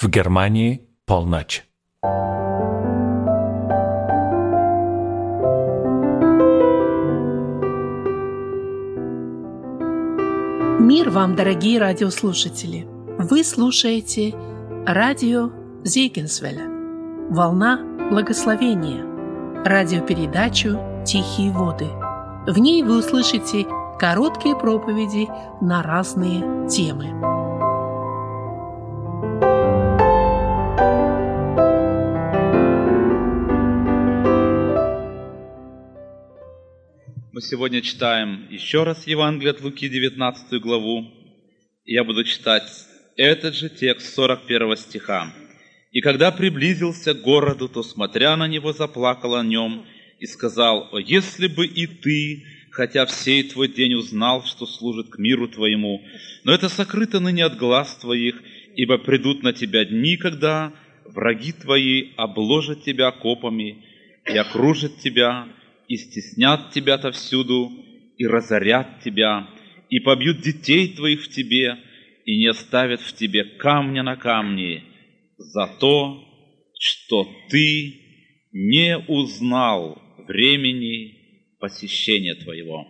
В Германии полночь. Мир вам, дорогие радиослушатели! Вы слушаете радио Зегенсвелля, волна благословения, радиопередачу «Тихие воды». В ней вы услышите короткие проповеди на разные темы. Мы сегодня читаем еще раз Евангелие от Луки, 19 главу. Я буду читать этот же текст 41 стиха. «И когда приблизился к городу, то, смотря на него, заплакал о нем и сказал: «О, если бы и ты, хотя всей твой день, узнал, что служит к миру твоему, но это сокрыто ныне от глаз твоих, ибо придут на тебя дни, когда враги твои обложат тебя копами и окружат тебя, и стеснят тебя отовсюду, и разорят тебя, и побьют детей твоих в тебе, и не оставят в тебе камня на камне, за то, что ты не узнал времени посещения твоего».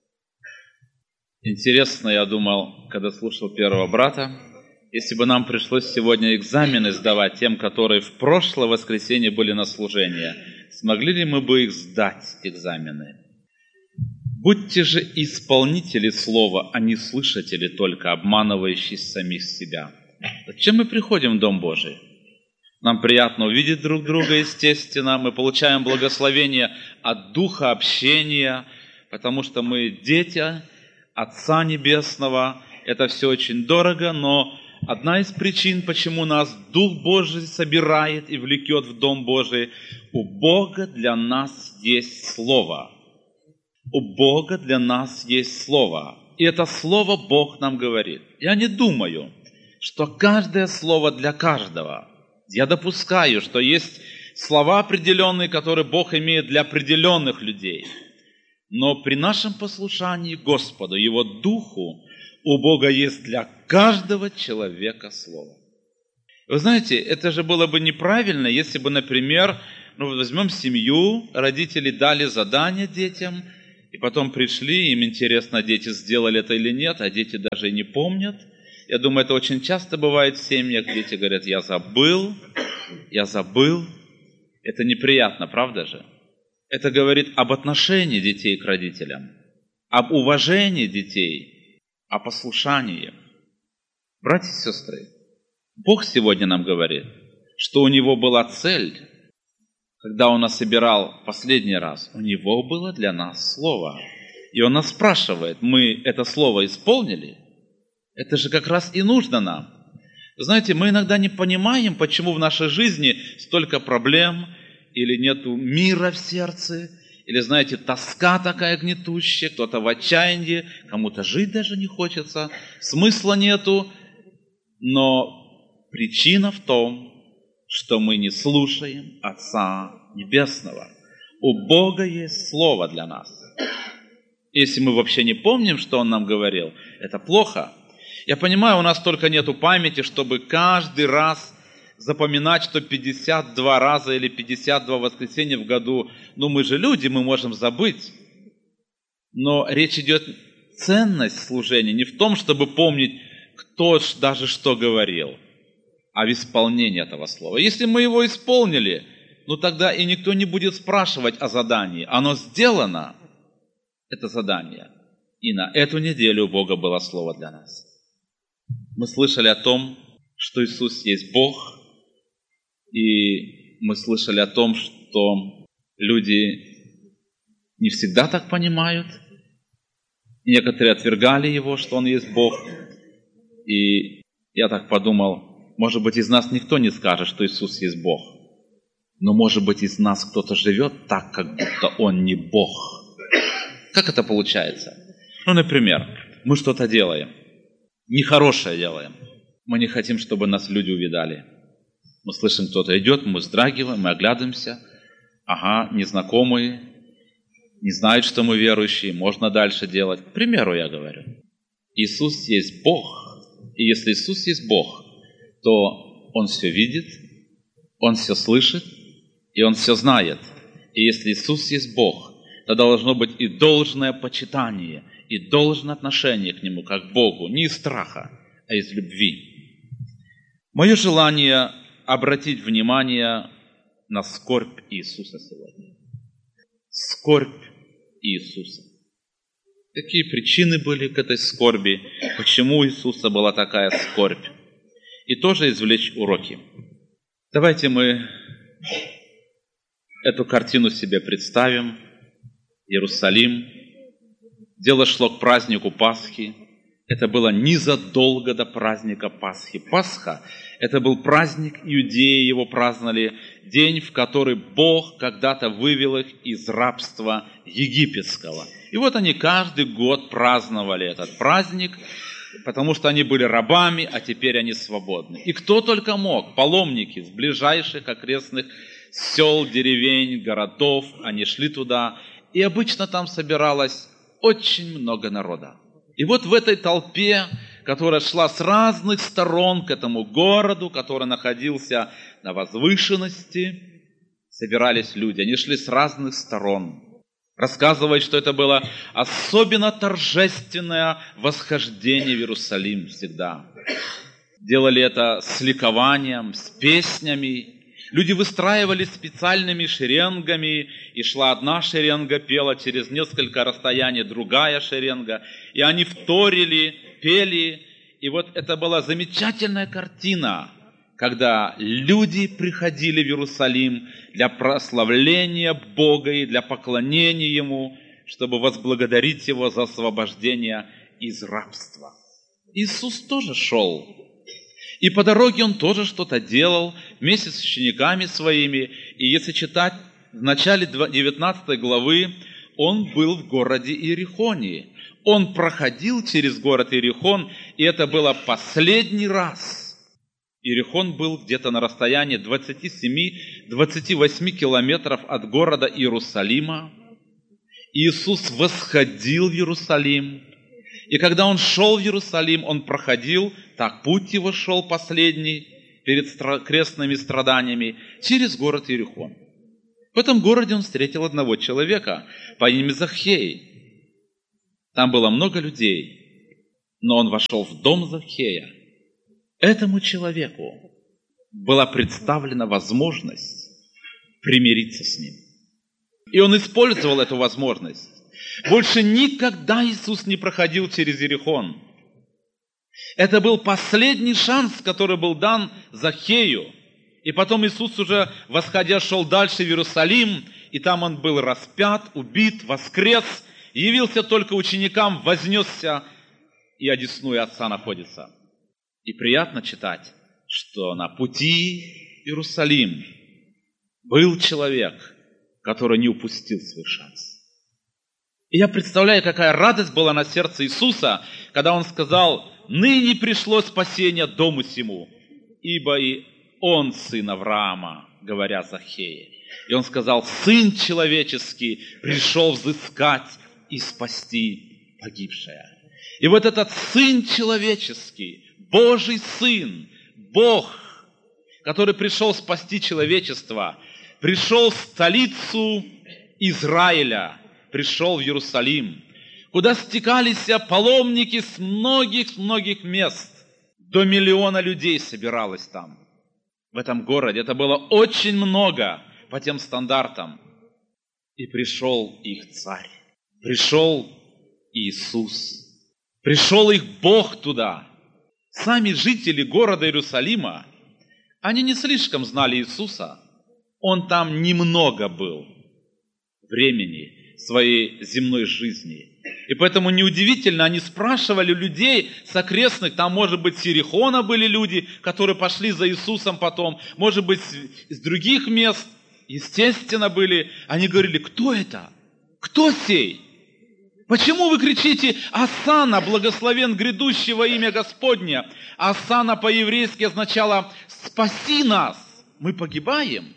Интересно, я думал, когда слушал первого брата, если бы нам пришлось сегодня экзамены сдавать тем, которые в прошлое воскресенье были на служении, смогли ли мы бы их сдать, экзамены? Будьте же исполнители слова, а не слышатели только, обманывающие самих себя. Зачем мы приходим в Дом Божий? Нам приятно увидеть друг друга, естественно. Мы получаем благословение от Духа общения, потому что мы дети Отца Небесного. Это все очень дорого, но одна из причин, почему нас Дух Божий собирает и влекет в Дом Божий, у Бога для нас есть Слово. У Бога для нас есть Слово. И это Слово Бог нам говорит. Я не думаю, что каждое слово для каждого. Я допускаю, что есть слова определенные, которые Бог имеет для определенных людей. Но при нашем послушании Господу, Его Духу, у Бога есть для каждого человека Слово. Вы знаете, это же было бы неправильно, если бы, например, возьмем семью, родители дали задание детям, и потом пришли, им интересно, дети сделали это или нет, а дети даже и не помнят. Я думаю, это очень часто бывает в семьях, дети говорят: я забыл. Это неприятно, правда же? Это говорит об отношении детей к родителям, об уважении детей, о послушании. Братья и сестры, Бог сегодня нам говорит, что у Него была цель, когда Он нас собирал последний раз, у Него было для нас Слово. И Он нас спрашивает, мы это Слово исполнили? Это же как раз и нужно нам. Знаете, мы иногда не понимаем, почему в нашей жизни столько проблем, или нету мира в сердце, или, знаете, тоска такая гнетущая, кто-то в отчаянии, кому-то жить даже не хочется, смысла нету. Но причина в том, что мы не слушаем Отца Небесного. У Бога есть Слово для нас. Если мы вообще не помним, что Он нам говорил, это плохо. Я понимаю, у нас только нету памяти, чтобы каждый раз запоминать, что 52 раза или 52 воскресенья в году. Мы же люди, мы можем забыть. Но речь идет, ценность служения не в том, чтобы помнить, кто даже что говорил, а в исполнении этого слова. Если мы его исполнили, тогда и никто не будет спрашивать о задании. Оно сделано, это задание. И на эту неделю у Бога было слово для нас. Мы слышали о том, что Иисус есть Бог, и мы слышали о том, что люди не всегда так понимают. Некоторые отвергали Его, что Он есть Бог. И я так подумал, может быть, из нас никто не скажет, что Иисус есть Бог. Но, может быть, из нас кто-то живет так, как будто Он не Бог. Как это получается? Например, мы что-то делаем, нехорошее делаем. Мы не хотим, чтобы нас люди увидали. Мы слышим, кто-то идет, мы вздрагиваем, мы оглядываемся. Ага, незнакомые, не знают, что мы верующие, можно дальше делать. К примеру, я говорю, Иисус есть Бог. И если Иисус есть Бог, то Он все видит, Он все слышит, и Он все знает. И если Иисус есть Бог, то должно быть и должное почитание, и должное отношение к Нему, как к Богу, не из страха, а из любви. Мое желание обратить внимание на скорбь Иисуса сегодня. Скорбь Иисуса. Какие причины были к этой скорби? Почему у Иисуса была такая скорбь? И тоже извлечь уроки. Давайте мы эту картину себе представим. Иерусалим. Дело шло к празднику Пасхи. Это было незадолго до праздника Пасхи. Пасха – это был праздник, иудеи его праздновали, день, в который Бог когда-то вывел их из рабства египетского. И вот они каждый год праздновали этот праздник, потому что они были рабами, а теперь они свободны. И кто только мог, паломники с ближайших окрестных сел, деревень, городов, они шли туда, и обычно там собиралось очень много народа. И вот в этой толпе, которая шла с разных сторон к этому городу, который находился на возвышенности, собирались люди. Они шли с разных сторон. Рассказывают, что это было особенно торжественное восхождение в Иерусалим всегда. Делали это с ликованием, с песнями. Люди выстраивались специальными шеренгами, и шла одна шеренга, пела через несколько расстояний другая шеренга, и они вторили, пели. И вот это была замечательная картина, когда люди приходили в Иерусалим для прославления Бога и для поклонения Ему, чтобы возблагодарить Его за освобождение из рабства. Иисус тоже шел. И по дороге Он тоже что-то делал вместе с учениками своими. И если читать в начале 19 главы, Он был в городе Иерихоне. Он проходил через город Иерихон, и это было последний раз. Иерихон был где-то на расстоянии 27-28 километров от города Иерусалима. Иисус восходил в Иерусалим. И когда Он шел в Иерусалим, Он проходил, так путь Его шел последний, перед крестными страданиями, через город Иерихон. В этом городе Он встретил одного человека по имени Захей. Там было много людей, но Он вошел в дом Захея. Этому человеку была представлена возможность примириться с ним. И он использовал эту возможность. Больше никогда Иисус не проходил через Иерихон. Это был последний шанс, который был дан Захею. И потом Иисус уже, восходя, шел дальше в Иерусалим, и там Он был распят, убит, воскрес, явился только ученикам, вознесся, и одесную Отца находится. И приятно читать, что на пути в Иерусалим был человек, который не упустил свой шанс. И я представляю, какая радость была на сердце Иисуса, когда Он сказал: «Ныне пришло спасение дому сему, ибо и он сын Авраама», говоря Захее. И Он сказал: «Сын человеческий пришел взыскать и спасти погибшее». И вот этот Сын человеческий, Божий Сын, Бог, который пришел спасти человечество, пришел в столицу Израиля, пришел в Иерусалим, куда стекались паломники с многих мест. До 1 миллиона людей собиралось там, в этом городе. Это было очень много по тем стандартам. И пришел их Царь, пришел Иисус, пришел их Бог туда. Сами жители города Иерусалима, они не слишком знали Иисуса. Он там немного был времени своей земной жизни. И поэтому неудивительно, они спрашивали людей с окрестных, там, может быть, с Иерихона были люди, которые пошли за Иисусом потом, может быть, из других мест, естественно, были. Они говорили: кто это? Кто сей? Почему вы кричите: «Осанна, благословен грядущий во имя Господне»? Осанна по-еврейски означало: «Спаси нас, мы погибаем».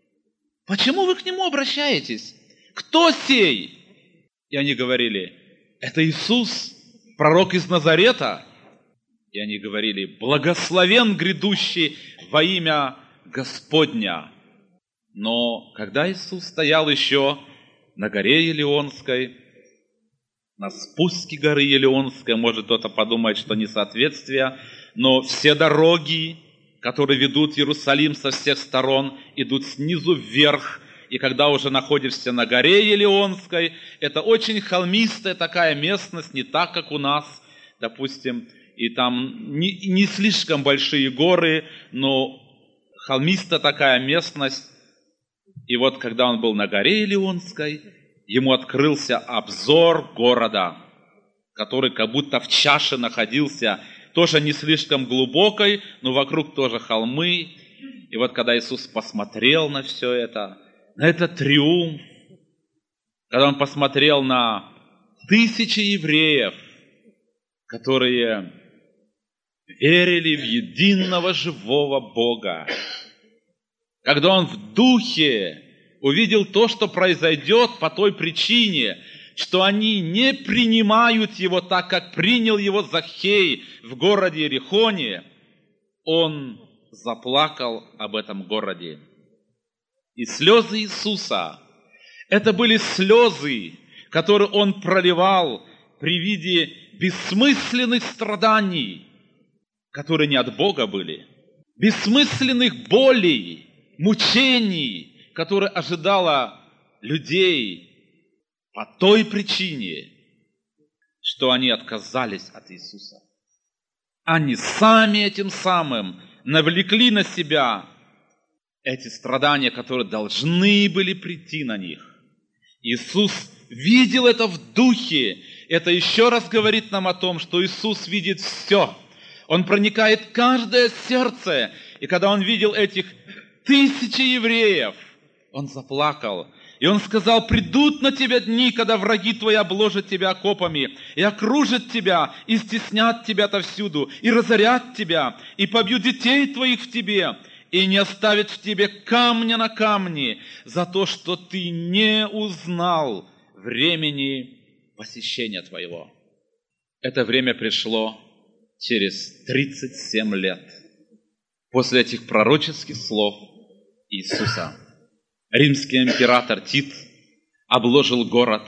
Почему вы к Нему обращаетесь? Кто сей? И они говорили: это Иисус, пророк из Назарета. И они говорили: благословен грядущий во имя Господня. Но когда Иисус стоял еще на горе Елеонской, на спуске горы Елеонской, может кто-то подумает, что несоответствие, но все дороги, которые ведут в Иерусалим со всех сторон, идут снизу вверх. И когда уже находишься на горе Елеонской, это очень холмистая такая местность, не так, как у нас, допустим, и там не слишком большие горы, но холмистая такая местность. И вот когда он был на горе Елеонской, ему открылся обзор города, который как будто в чаше находился, тоже не слишком глубокой, но вокруг тоже холмы. И вот когда Иисус посмотрел на все это, на этот триумф, когда он посмотрел на тысячи евреев, которые верили в единого живого Бога, когда он в духе увидел то, что произойдет по той причине, что они не принимают его так, как принял его Захей в городе Иерихоне, он заплакал об этом городе. И слезы Иисуса, это были слезы, которые он проливал при виде бессмысленных страданий, которые не от Бога были, бессмысленных болей, мучений, которые ожидало людей по той причине, что они отказались от Иисуса. Они сами этим самым навлекли на себя эти страдания, которые должны были прийти на них. Иисус видел это в духе. Это еще раз говорит нам о том, что Иисус видит все. Он проникает в каждое сердце. И когда Он видел этих тысячи евреев, Он заплакал. И Он сказал: придут на тебя дни, когда враги твои обложат тебя окопами, и окружат тебя, и стеснят тебя отовсюду, и разорят тебя, и побьют детей твоих в тебе, и не оставят в тебе камня на камне за то, что ты не узнал времени посещения твоего. Это время пришло через 37 лет после этих пророческих слов Иисуса. Римский император Тит обложил город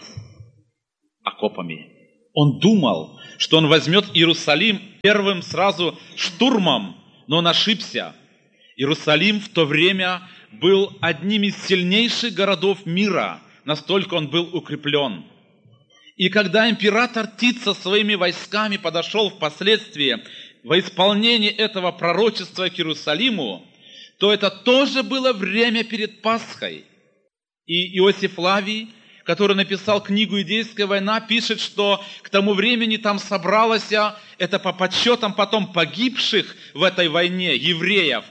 окопами. Он думал, что он возьмет Иерусалим первым сразу штурмом, но он ошибся. Иерусалим в то время был одним из сильнейших городов мира, настолько он был укреплен. И когда император Тит со своими войсками подошел впоследствии во исполнение этого пророчества к Иерусалиму, то это тоже было время перед Пасхой. И Иосиф Флавий, который написал книгу «Иудейская война», пишет, что к тому времени там собралось, это по подсчетам потом погибших в этой войне евреев,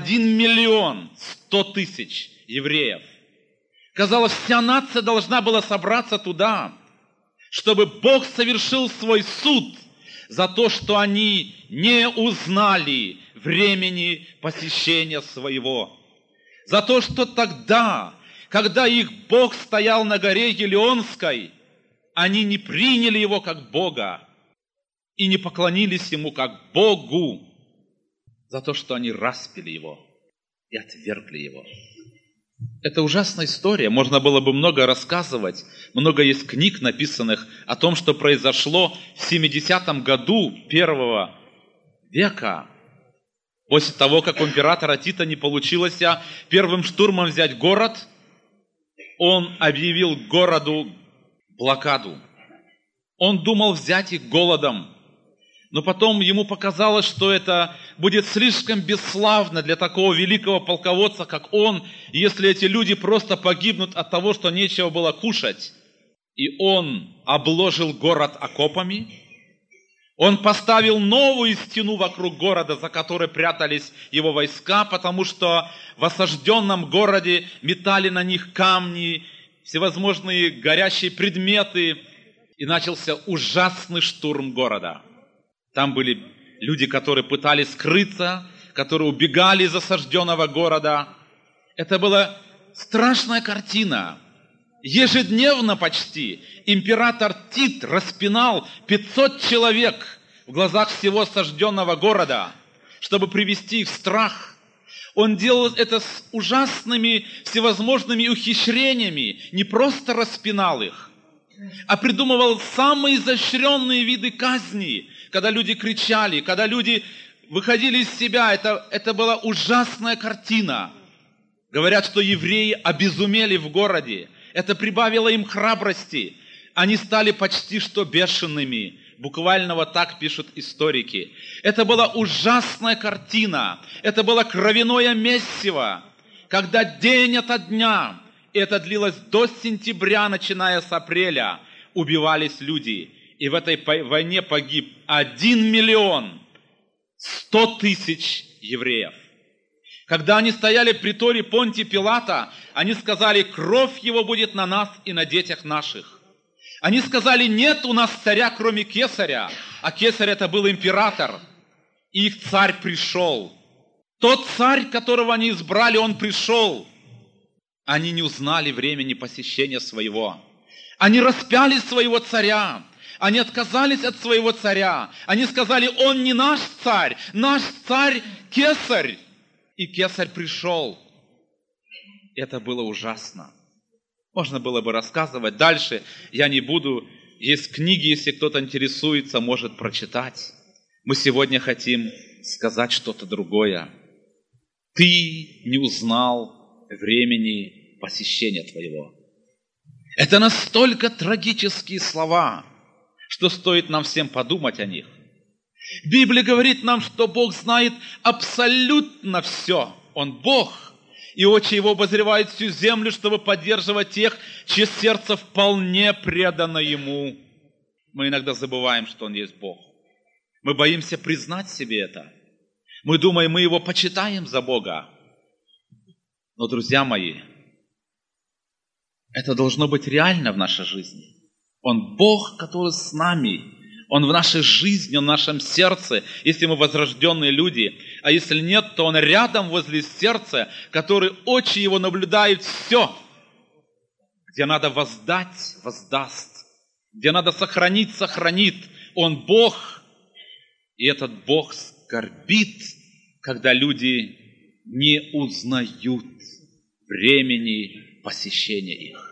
1 100 000 евреев. Казалось, вся нация должна была собраться туда, чтобы Бог совершил свой суд за то, что они не узнали времени посещения своего. За то, что тогда, когда их Бог стоял на горе Елеонской, они не приняли Его как Бога и не поклонились Ему как Богу, за то, что они распяли Его и отвергли Его. Это ужасная история, можно было бы много рассказывать. Много есть книг, написанных о том, что произошло в 70-м году первого века. После того, как у императора Тита не получилось первым штурмом взять город, он объявил городу блокаду. Он думал взять их голодом. Но потом ему показалось, что это будет слишком бесславно для такого великого полководца, как он, если эти люди просто погибнут от того, что нечего было кушать. И он обложил город окопами. Он поставил новую стену вокруг города, за которой прятались его войска, потому что в осажденном городе метали на них камни, всевозможные горящие предметы. И начался ужасный штурм города. Там были люди, которые пытались скрыться, которые убегали из осажденного города. Это была страшная картина. Ежедневно почти император Тит распинал 500 человек в глазах всего осажденного города, чтобы привести их в страх, Он делал это с ужасными всевозможными ухищрениями, не просто распинал их, а придумывал самые изощренные виды казни, когда люди кричали, когда люди выходили из себя. Это была ужасная картина. Говорят, что евреи обезумели в городе. Это прибавило им храбрости. Они стали почти что бешеными. Буквально вот так пишут историки. Это была ужасная картина. Это было кровяное месиво, когда день ото дня, и это длилось до сентября, начиная с апреля, убивались люди. И в этой войне погиб 1 100 000 евреев. Когда они стояли в приторе Понтия Пилата, они сказали: кровь его будет на нас и на детях наших. Они сказали: нет у нас царя, кроме Кесаря. А Кесарь это был император. И их царь пришел. Тот царь, которого они избрали, он пришел. Они не узнали времени посещения своего. Они распяли своего царя. Они отказались от своего царя. Они сказали: он не наш царь Кесарь. И Кесарь пришел. Это было ужасно. Можно было бы рассказывать дальше, я не буду. Есть книги, если кто-то интересуется, может прочитать. Мы сегодня хотим сказать что-то другое. Ты не узнал времени посещения твоего. Это настолько трагические слова, что стоит нам всем подумать о них. Библия говорит нам, что Бог знает абсолютно все. Он Бог. И очи его обозревают всю землю, чтобы поддерживать тех, чье сердце вполне предано ему. Мы иногда забываем, что он есть Бог. Мы боимся признать себе это. Мы думаем, мы его почитаем за Бога. Но, друзья мои, это должно быть реально в нашей жизни. Он Бог, который с нами. Он в нашей жизни, Он в нашем сердце, если мы возрожденные люди. А если нет, то Он рядом возле сердца, который очи Его наблюдают все. Где надо воздать, воздаст. Где надо сохранить, сохранит. Он Бог. И этот Бог скорбит, когда люди не узнают времени посещения их.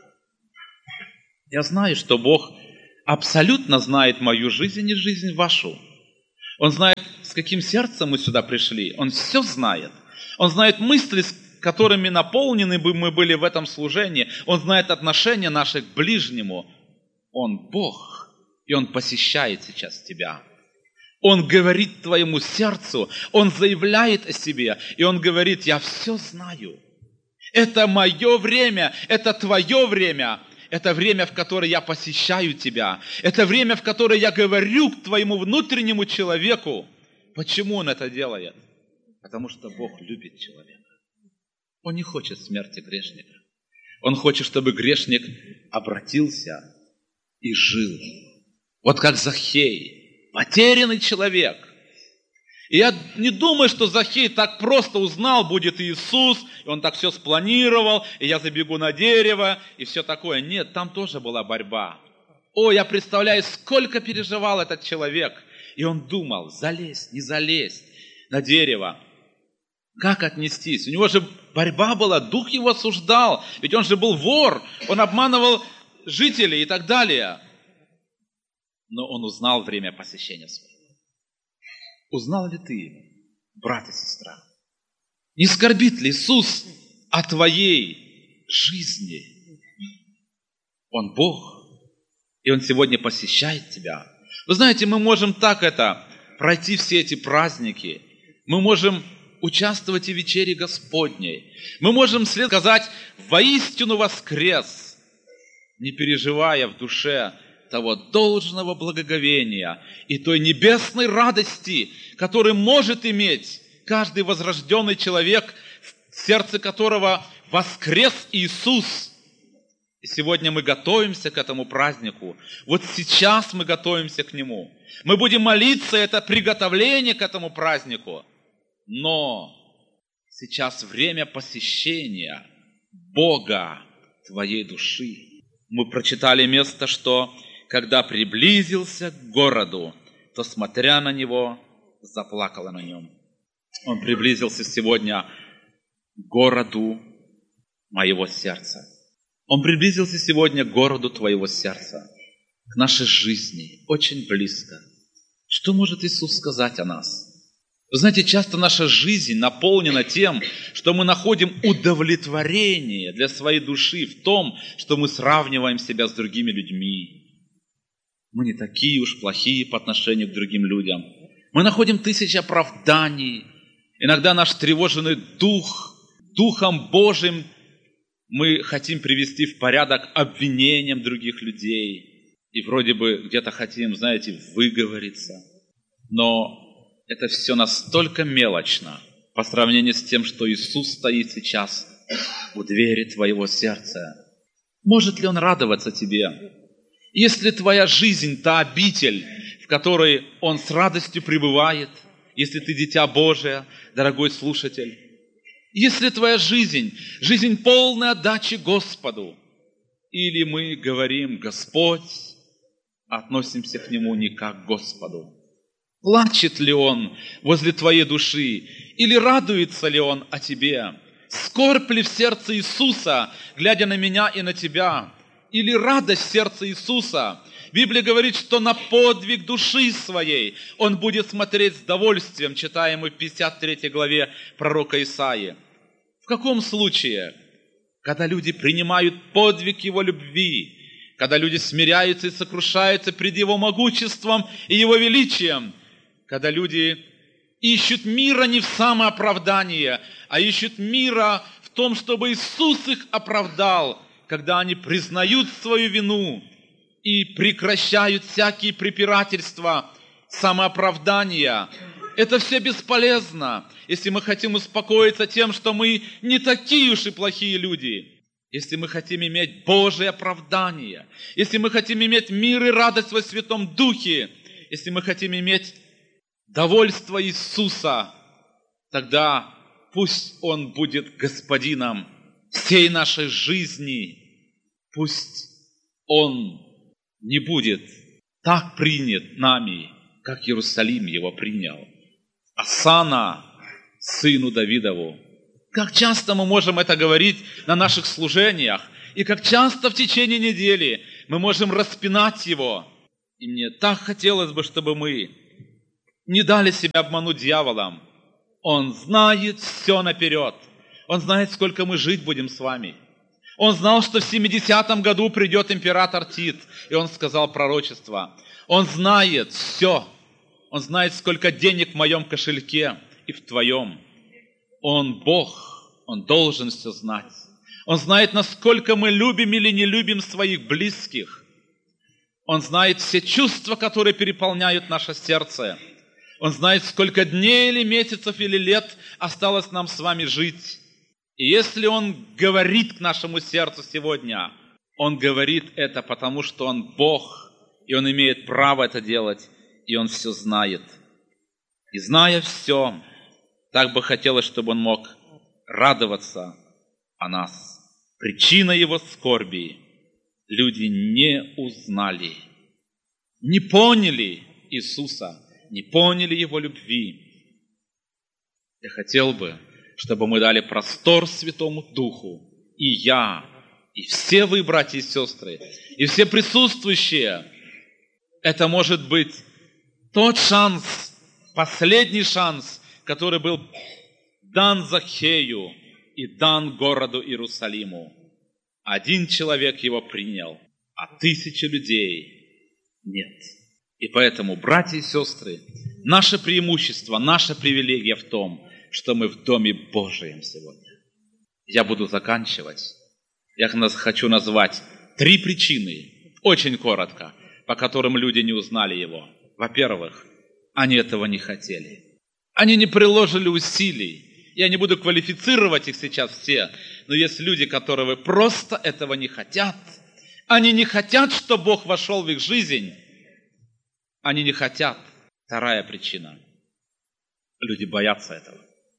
Я знаю, что Бог абсолютно знает мою жизнь и жизнь вашу. Он знает, с каким сердцем мы сюда пришли. Он все знает. Он знает мысли, с которыми наполнены бы мы были в этом служении. Он знает отношение наше к ближнему. Он Бог, и Он посещает сейчас тебя. Он говорит твоему сердцу, Он заявляет о себе, и Он говорит: я все знаю. Это мое время, это твое время. Это время, в которое я посещаю тебя. Это время, в которое я говорю к твоему внутреннему человеку. Почему Он это делает? Потому что Бог любит человека. Он не хочет смерти грешника. Он хочет, чтобы грешник обратился и жил. Вот как Захей, потерянный человек. И я не думаю, что Захей так просто узнал, будет Иисус, и он так все спланировал, и я забегу на дерево, и все такое. Нет, там тоже была борьба. О, я представляю, сколько переживал этот человек. И он думал, залезть, не залезть на дерево. Как отнестись? У него же борьба была, дух его осуждал, ведь он же был вор, он обманывал жителей и так далее. Но он узнал время посещения своего. Узнал ли ты, брат и сестра? Не скорбит ли Иисус о твоей жизни? Он Бог, и Он сегодня посещает тебя. Вы знаете, мы можем так пройти все эти праздники. Мы можем участвовать и в вечере Господней. Мы можем сказать: воистину воскрес, не переживая в душе того должного благоговения и той небесной радости, которую может иметь каждый возрожденный человек, в сердце которого воскрес Иисус. И сегодня мы готовимся к этому празднику. Вот сейчас мы готовимся к нему. Мы будем молиться, это приготовление к этому празднику. Но сейчас время посещения Бога твоей души. Мы прочитали место, что когда приблизился к городу, то, смотря на него, заплакала на нем. Он приблизился сегодня к городу моего сердца. Он приблизился сегодня к городу твоего сердца, к нашей жизни, очень близко. Что может Иисус сказать о нас? Вы знаете, часто наша жизнь наполнена тем, что мы находим удовлетворение для своей души в том, что мы сравниваем себя с другими людьми. Мы не такие уж плохие по отношению к другим людям. Мы находим тысячи оправданий. Иногда наш тревоженный дух, Духом Божьим, мы хотим привести в порядок обвинением других людей. И вроде бы где-то хотим, знаете, выговориться. Но это все настолько мелочно по сравнению с тем, что Иисус стоит сейчас у двери твоего сердца. Может ли Он радоваться тебе? Если твоя жизнь та обитель, в которой Он с радостью пребывает, если ты дитя Божие, дорогой слушатель, если твоя жизнь полная отдачи Господу, или мы говорим «Господь», относимся к Нему не как к Господу. Плачет ли Он возле твоей души, или радуется ли Он о тебе? Скорбь ли в сердце Иисуса, глядя на меня и на тебя? Или радость в сердце Иисуса? Библия говорит, что на подвиг души своей Он будет смотреть с довольствием, читаем мы в 53 главе пророка Исаии. В каком случае? Когда люди принимают подвиг Его любви, когда люди смиряются и сокрушаются пред Его могуществом и Его величием, когда люди ищут мира не в самооправдании, а ищут мира в том, чтобы Иисус их оправдал, когда они признают свою вину и прекращают всякие препирательства, самооправдания. Это все бесполезно, если мы хотим успокоиться тем, что мы не такие уж и плохие люди. Если мы хотим иметь Божие оправдание, если мы хотим иметь мир и радость во Святом Духе, если мы хотим иметь довольство Иисуса, тогда пусть Он будет Господином всей нашей жизни. Пусть Он не будет так принят нами, как Иерусалим Его принял. Осанна сыну Давидову. Как часто мы можем это говорить на наших служениях, и как часто в течение недели мы можем распинать Его. И мне так хотелось бы, чтобы мы не дали себя обмануть дьяволом. Он знает все наперед. Он знает, сколько мы жить будем с вами. Он знал, что в 70-м году придет император Тит, и он сказал пророчество. Он знает все. Он знает, сколько денег в моем кошельке и в твоем. Он Бог, Он должен все знать. Он знает, насколько мы любим или не любим своих близких. Он знает все чувства, которые переполняют наше сердце. Он знает, сколько дней или месяцев или лет осталось нам с вами жить. И если Он говорит к нашему сердцу сегодня, Он говорит это потому, что Он Бог, и Он имеет право это делать, и Он все знает. И зная все, так бы хотелось, чтобы Он мог радоваться о нас. Причина Его скорби люди не узнали, не поняли Иисуса, не поняли Его любви. Я хотел бы, чтобы мы дали простор Святому Духу, и я, и все вы, братья и сестры, и все присутствующие. Это может быть тот шанс, последний шанс, который был дан Захею и дан городу Иерусалиму. Один человек его принял, а 1000 людей нет. И поэтому, братья и сестры, наше преимущество, наша привилегия в том, что мы в Доме Божьем сегодня. Я буду заканчивать. Я хочу назвать 3 причины, очень коротко, по которым люди не узнали Его. Во-первых, они этого не хотели. Они не приложили усилий. Я не буду квалифицировать их сейчас все, но есть люди, которые просто этого не хотят. Они не хотят, чтобы Бог вошел в их жизнь. Они не хотят. Вторая причина. Люди боятся этого.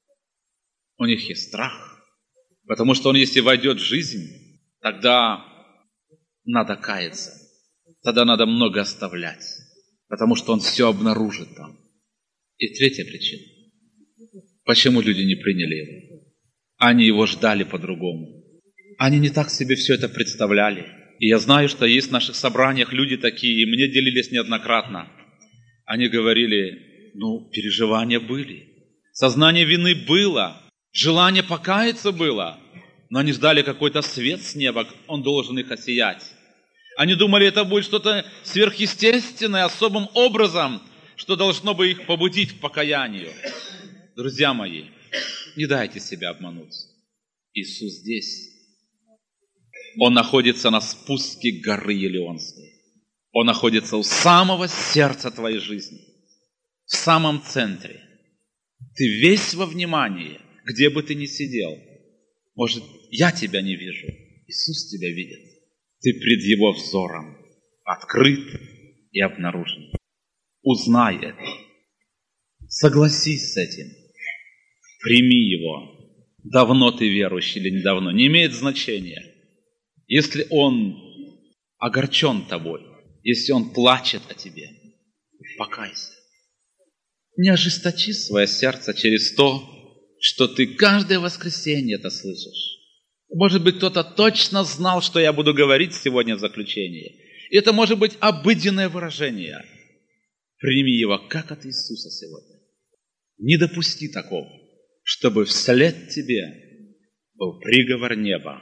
У них есть страх. Потому что он, если войдет в жизнь, тогда надо каяться. Тогда надо много оставлять. Потому что он все обнаружит там. И третья причина. Почему люди не приняли его? Они его ждали по-другому. Они не так себе все это представляли. И я знаю, что есть в наших собраниях люди такие, и мне делились неоднократно. Они говорили, переживания были, сознание вины было, желание покаяться было, но они ждали какой-то свет с неба, он должен их осиять. Они думали, это будет что-то сверхъестественное, особым образом, что должно бы их побудить к покаянию. Друзья мои, не дайте себя обмануть. Иисус здесь. Он находится на спуске горы Елеонской. Он находится у самого сердца твоей жизни, в самом центре. Ты весь во внимании, где бы ты ни сидел. Может, я тебя не вижу, Иисус тебя видит. Ты пред Его взором открыт и обнаружен. Узнай это. Согласись с этим. Прими Его. Давно ты верующий или недавно, не имеет значения. Если Он огорчен тобой, если Он плачет о тебе, покайся. Не ожесточи свое сердце через то, что ты каждое воскресенье это слышишь. Может быть, кто-то точно знал, что я буду говорить сегодня в заключении. И это может быть обыденное выражение. Прими его, как от Иисуса сегодня. Не допусти такого, чтобы вслед тебе был приговор неба.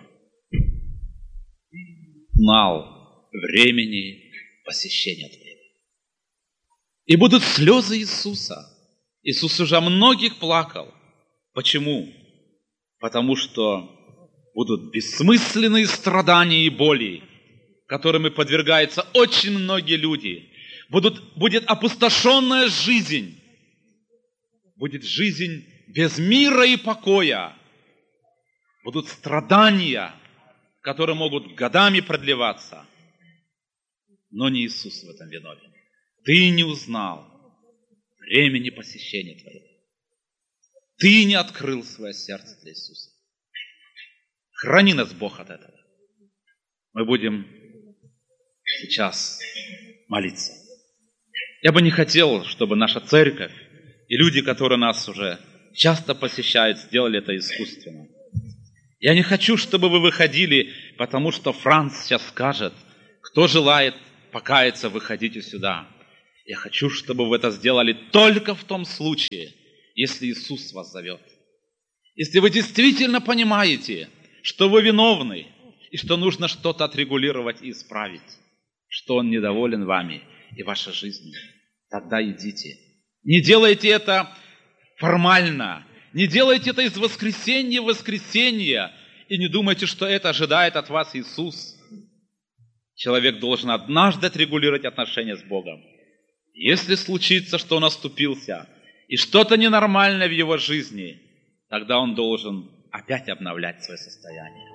Знал времени посещения твоего. И будут слезы Иисуса. Иисус уже о многих плакал. Почему? Потому что будут бессмысленные страдания и боли, которыми подвергаются очень многие люди. Будет опустошенная жизнь. Будет жизнь без мира и покоя. Будут страдания, которые могут годами продлеваться. Но не Иисус в этом виновен. Ты не узнал времени посещения твоего. Ты не открыл свое сердце для Иисуса. Храни нас, Бог, от этого. Мы будем сейчас молиться. Я бы не хотел, чтобы наша церковь и люди, которые нас уже часто посещают, сделали это искусственно. Я не хочу, чтобы вы выходили, потому что Франц сейчас скажет, кто желает покаяться, выходите сюда. Я хочу, чтобы вы это сделали только в том случае, если Иисус вас зовет. Если вы действительно понимаете, что вы виновны, и что нужно что-то отрегулировать и исправить, что Он недоволен вами и вашей жизнью, тогда идите. Не делайте это формально, не делайте это из воскресенья в воскресенье, и не думайте, что это ожидает от вас Иисус. Человек должен однажды отрегулировать отношения с Богом. Если случится, что он оступился, и что-то ненормальное в его жизни, тогда он должен опять обновлять свое состояние.